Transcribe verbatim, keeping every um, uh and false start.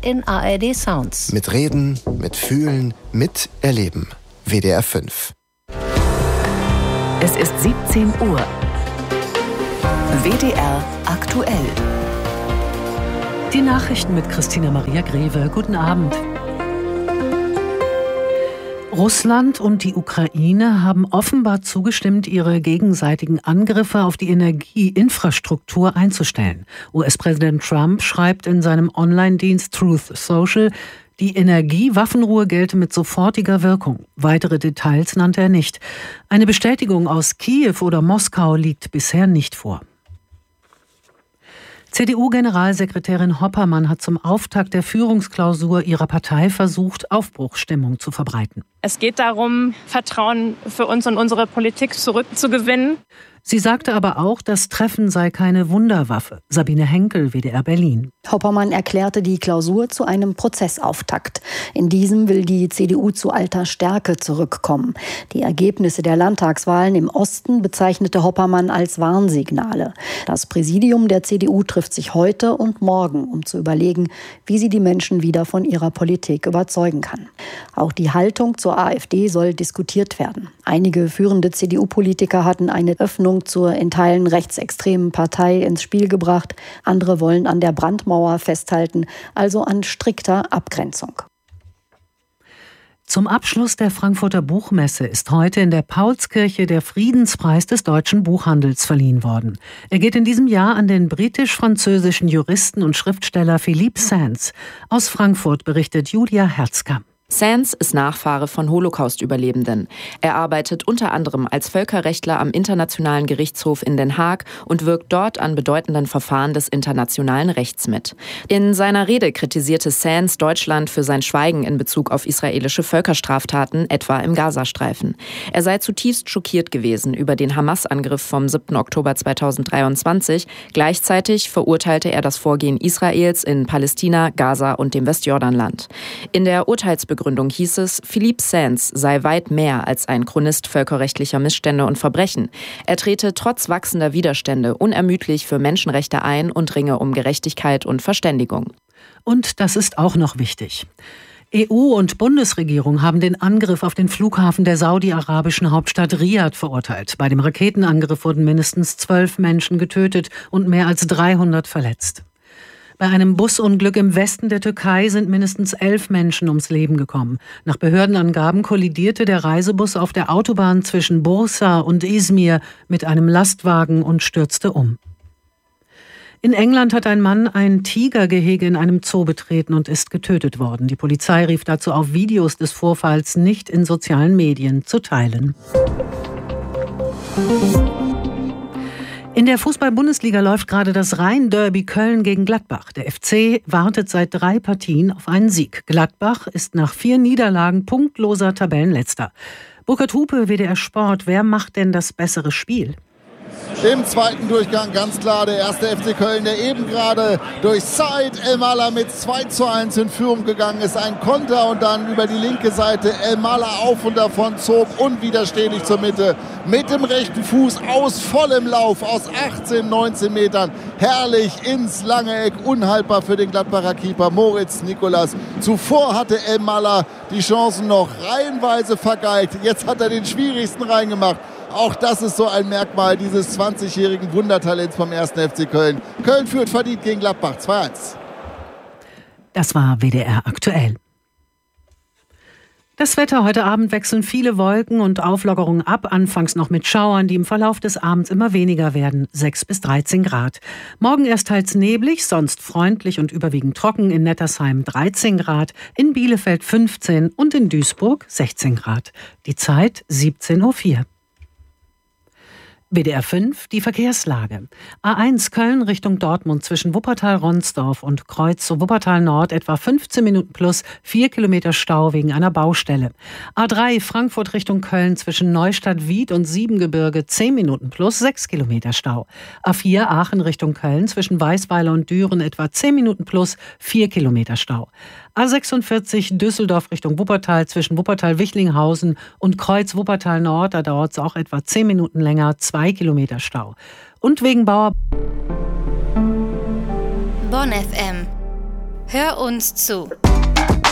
in A R D Sounds. Mit Reden, mit Fühlen, mit Erleben. W D R fünf. Es ist siebzehn Uhr. W D R aktuell. Die Nachrichten mit Christina Maria Greve. Guten Abend. Russland und die Ukraine haben offenbar zugestimmt, ihre gegenseitigen Angriffe auf die Energieinfrastruktur einzustellen. U S-Präsident Trump schreibt in seinem Online-Dienst Truth Social, die Energiewaffenruhe gelte mit sofortiger Wirkung. Weitere Details nannte er nicht. Eine Bestätigung aus Kiew oder Moskau liegt bisher nicht vor. C D U-Generalsekretärin Hoppermann hat zum Auftakt der Führungsklausur ihrer Partei versucht, Aufbruchsstimmung zu verbreiten. Es geht darum, Vertrauen für uns und unsere Politik zurückzugewinnen. Sie sagte aber auch, das Treffen sei keine Wunderwaffe. Sabine Henkel, W D R Berlin. Hoppermann erklärte die Klausur zu einem Prozessauftakt. In diesem will die C D U zu alter Stärke zurückkommen. Die Ergebnisse der Landtagswahlen im Osten bezeichnete Hoppermann als Warnsignale. Das Präsidium der C D U trifft sich heute und morgen, um zu überlegen, wie sie die Menschen wieder von ihrer Politik überzeugen kann. Auch die Haltung zur AfD soll diskutiert werden. Einige führende C D U-Politiker hatten eine Öffnung zur in Teilen rechtsextremen Partei ins Spiel gebracht. Andere wollen an der Brandmauer festhalten, also an strikter Abgrenzung. Zum Abschluss der Frankfurter Buchmesse ist heute in der Paulskirche der Friedenspreis des deutschen Buchhandels verliehen worden. Er geht in diesem Jahr an den britisch-französischen Juristen und Schriftsteller Philippe Sands. Aus Frankfurt berichtet Julia Herzkamp. Sands ist Nachfahre von Holocaust-Überlebenden. Er arbeitet unter anderem als Völkerrechtler am Internationalen Gerichtshof in Den Haag und wirkt dort an bedeutenden Verfahren des internationalen Rechts mit. In seiner Rede kritisierte Sands Deutschland für sein Schweigen in Bezug auf israelische Völkerstraftaten, etwa im Gazastreifen. Er sei zutiefst schockiert gewesen über den Hamas-Angriff vom siebten Oktober zweitausenddreiundzwanzig. Gleichzeitig verurteilte er das Vorgehen Israels in Palästina, Gaza und dem Westjordanland. In der Urteilsbegründung Gründung hieß es, Philippe Sands sei weit mehr als ein Chronist völkerrechtlicher Missstände und Verbrechen. Er trete trotz wachsender Widerstände unermüdlich für Menschenrechte ein und ringe um Gerechtigkeit und Verständigung. Und das ist auch noch wichtig. E U und Bundesregierung haben den Angriff auf den Flughafen der saudi-arabischen Hauptstadt Riad verurteilt. Bei dem Raketenangriff wurden mindestens zwölf Menschen getötet und mehr als dreihundert verletzt. Bei einem Busunglück im Westen der Türkei sind mindestens elf Menschen ums Leben gekommen. Nach Behördenangaben kollidierte der Reisebus auf der Autobahn zwischen Bursa und Izmir mit einem Lastwagen und stürzte um. In England hat ein Mann ein Tigergehege in einem Zoo betreten und ist getötet worden. Die Polizei rief dazu auf, Videos des Vorfalls nicht in sozialen Medien zu teilen. In der Fußball-Bundesliga läuft gerade das Rhein-Derby Köln gegen Gladbach. Der F C wartet seit drei Partien auf einen Sieg. Gladbach ist nach vier Niederlagen punktloser Tabellenletzter. Burkhard Hupe, W D R Sport, wer macht denn das bessere Spiel? Im zweiten Durchgang ganz klar der erste F C Köln, der eben gerade durch Said Elmalah mit zwei zu eins in Führung gegangen ist. Ein Konter und dann über die linke Seite Elmalah auf und davon zog unwiderstehlich zur Mitte. Mit dem rechten Fuß aus vollem Lauf aus achtzehn, neunzehn Metern. Herrlich ins lange Eck, unhaltbar für den Gladbacher Keeper Moritz Nicolas. Zuvor hatte Elmalah die Chancen noch reihenweise vergeigt. Jetzt hat er den schwierigsten reingemacht. Auch das ist so ein Merkmal dieses zwanzigjährigen Wundertalents vom ersten F C Köln. Köln führt verdient gegen Gladbach zwei eins. Das war W D R aktuell. Das Wetter: Heute Abend wechseln viele Wolken und Auflockerungen ab, anfangs noch mit Schauern, die im Verlauf des Abends immer weniger werden, sechs bis dreizehn Grad. Morgen erst teils neblig, sonst freundlich und überwiegend trocken, in Nettersheim dreizehn Grad, in Bielefeld fünfzehn und in Duisburg sechzehn Grad. Die Zeit siebzehn Uhr vier. W D R fünf, die Verkehrslage. A eins Köln Richtung Dortmund zwischen Wuppertal-Ronsdorf und Kreuz zu Wuppertal-Nord etwa fünfzehn Minuten plus vier Kilometer Stau wegen einer Baustelle. A drei Frankfurt Richtung Köln zwischen Neustadt-Wied und Siebengebirge zehn Minuten plus sechs Kilometer Stau. A vier Aachen Richtung Köln zwischen Weißweiler und Düren etwa zehn Minuten plus vier Kilometer Stau. A sechsundvierzig Düsseldorf Richtung Wuppertal zwischen Wuppertal-Wichlinghausen und Kreuz Wuppertal-Nord, da dauert es auch etwa zehn Minuten länger, zwei Kilometer Stau. Und wegen Bauer... Bonn F M. Hör uns zu.